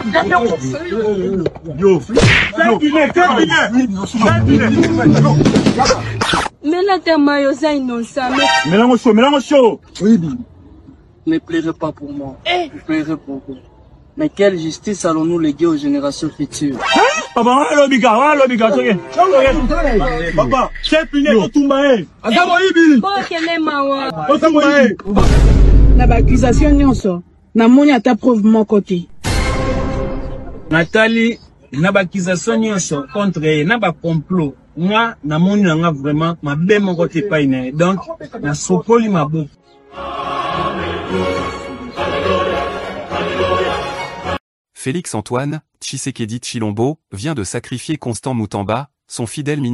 Mais là, t'es maillot, innocent. Mélange chaud. Oui. Ne pleurez pas pour moi. Ne pleurez pour vous. Mais quelle justice allons-nous léguer aux générations futures? Papa, Papa, c'est fini, Otumbae. Na ba accusation nyonso. Na moni ata preuve mon côté. Nathalie, na ba accusation nyonso contre elle, na ba complot. Moi, na moni nanga vraiment ma bé mon côté pas iné. Donc, na sopoli ma bouche. Félix Antoine Tshisekedi Tshilombo vient de sacrifier Constant Moutamba, son fidèle ministre.